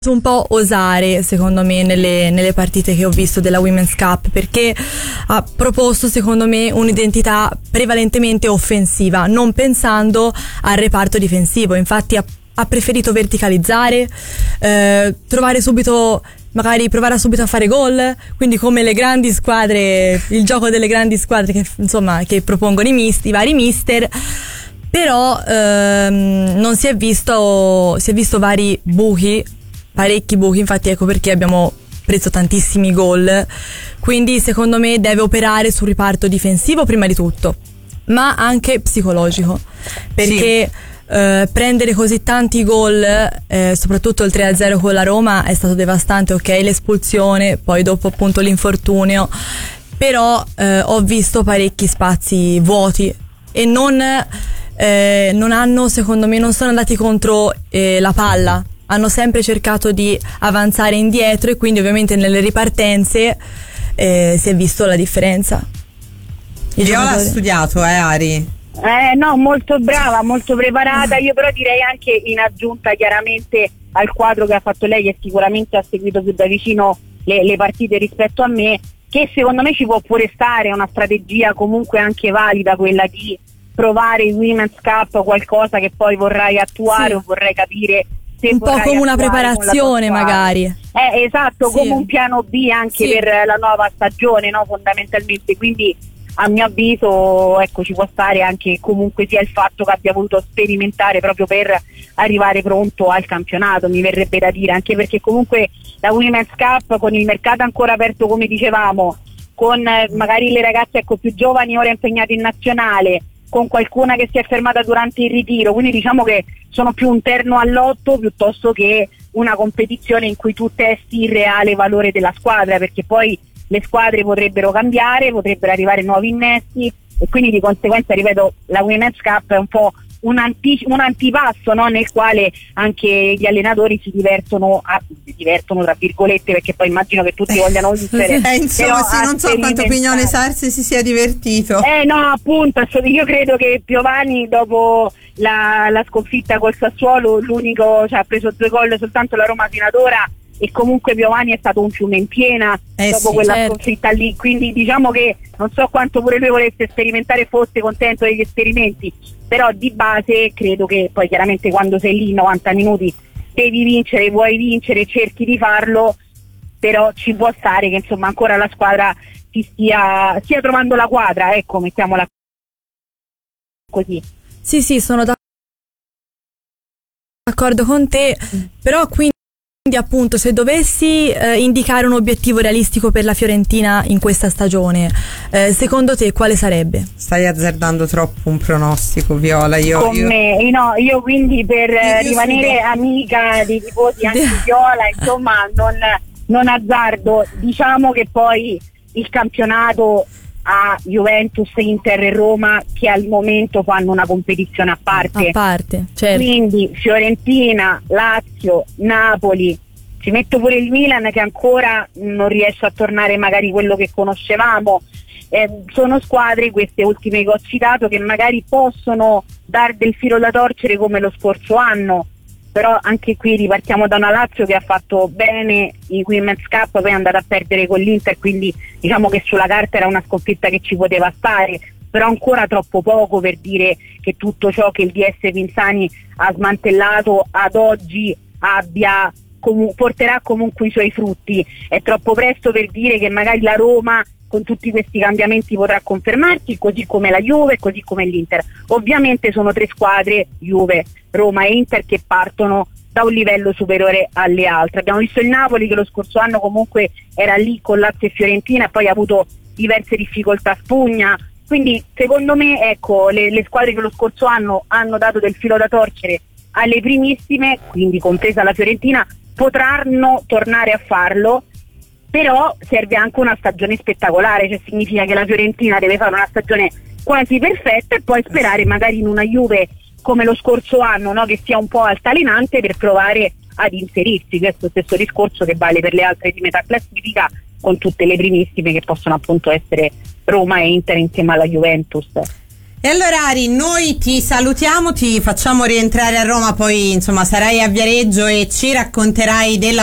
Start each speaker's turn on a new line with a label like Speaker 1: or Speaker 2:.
Speaker 1: un po' osare, secondo me, nelle partite che ho visto della Women's Cup, perché ha proposto, secondo me, un'identità prevalentemente offensiva, non pensando al reparto difensivo. Infatti ha preferito verticalizzare, trovare subito, magari provare subito a fare gol, quindi come le grandi squadre, il gioco delle grandi squadre che, insomma, che propongono i vari mister. Però non si è visto vari buchi, parecchi buchi, infatti ecco perché abbiamo preso tantissimi gol. Quindi secondo me deve operare sul riparto difensivo prima di tutto, ma anche psicologico, perché prendere così tanti gol, soprattutto il 3-0 con la Roma, è stato devastante. Ok, l'espulsione, poi dopo appunto l'infortunio, però ho visto parecchi spazi vuoti e non hanno, secondo me, non sono andati contro la palla. Hanno sempre cercato di avanzare indietro e quindi ovviamente nelle ripartenze si è visto la differenza.
Speaker 2: Viola ha studiato, Ari?
Speaker 3: No, molto brava, molto preparata. Io però direi anche, in aggiunta chiaramente al quadro che ha fatto lei, che sicuramente ha seguito più da vicino le partite rispetto a me, che secondo me ci può pure stare una strategia comunque anche valida, quella di provare il Women's Cup, qualcosa che poi vorrai attuare, o vorrai capire
Speaker 1: un po' come una preparazione, magari.
Speaker 3: Esatto, sì, come un piano B anche per la nuova stagione, no? Fondamentalmente. Quindi a mio avviso, ecco, ci può stare anche comunque sia il fatto che abbia voluto sperimentare proprio per arrivare pronto al campionato, mi verrebbe da dire, anche perché comunque la Women's Cup, con il mercato ancora aperto come dicevamo, con magari le ragazze, ecco, più giovani ora impegnate in nazionale, con qualcuna che si è fermata durante il ritiro, quindi diciamo che sono più un terno all'otto piuttosto che una competizione in cui tu testi il reale valore della squadra, perché poi le squadre potrebbero cambiare, potrebbero arrivare nuovi innesti e quindi di conseguenza, ripeto, la Women's Cup è un po' un antipasto, no? Nel quale anche gli allenatori si divertono tra virgolette, perché poi immagino che tutti vogliano vincere.
Speaker 2: Insomma, sì, non so quanto Pignone Sarsi si sia divertito.
Speaker 3: No, appunto, io credo che Piovani, dopo la sconfitta col Sassuolo, l'unico, cioè ha preso 2 gol soltanto la Roma fino ad ora, e comunque Piovani è stato un fiume in piena dopo quella sconfitta lì, quindi diciamo che non so quanto pure lui volesse sperimentare, fosse contento degli esperimenti, però di base credo che poi chiaramente quando sei lì 90 minuti devi vincere, vuoi vincere, cerchi di farlo, però ci può stare che insomma ancora la squadra stia trovando la quadra, ecco, mettiamola così.
Speaker 1: Sì, sono d'accordo con te, però quindi appunto, se dovessi indicare un obiettivo realistico per la Fiorentina in questa stagione, secondo te quale sarebbe?
Speaker 2: Stai azzardando troppo un pronostico, Viola. Io
Speaker 3: quindi per rimanere amica dei tifosi anche Viola, insomma, non azzardo. Diciamo che poi il campionato a Juventus, Inter e Roma, che al momento fanno una competizione a parte,
Speaker 1: certo.
Speaker 3: Quindi Fiorentina, Lazio, Napoli, ci metto pure il Milan che ancora non riesce a tornare magari quello che conoscevamo, sono squadre, queste ultime che ho citato, che magari possono dar del filo da torcere come lo scorso anno, però anche qui ripartiamo da una Lazio che ha fatto bene i Women's Cup, poi è andata a perdere con l'Inter, quindi diciamo che sulla carta era una sconfitta che ci poteva stare, però ancora troppo poco per dire che tutto ciò che il DS Pinzani ha smantellato ad oggi porterà comunque i suoi frutti. È troppo presto per dire che magari la Roma con tutti questi cambiamenti potrà confermarsi, così come la Juve, così come l'Inter. Ovviamente sono 3 squadre, Juve, Roma e Inter, che partono da un livello superiore alle altre. Abbiamo visto il Napoli che lo scorso anno comunque era lì con Lazio e Fiorentina e poi ha avuto diverse difficoltà a spugna, quindi secondo me, ecco, le squadre che lo scorso anno hanno dato del filo da torcere alle primissime, quindi compresa la Fiorentina, potranno tornare a farlo. Però serve anche una stagione spettacolare, cioè significa che la Fiorentina deve fare una stagione quasi perfetta e poi sperare magari in una Juve come lo scorso anno, no? Che sia un po' altalenante per provare ad inserirsi. Questo stesso discorso che vale per le altre di metà classifica, con tutte le primissime che possono appunto essere Roma e Inter insieme alla Juventus.
Speaker 2: E allora Ari, noi ti salutiamo, ti facciamo rientrare a Roma, poi insomma sarai a Viareggio e ci racconterai della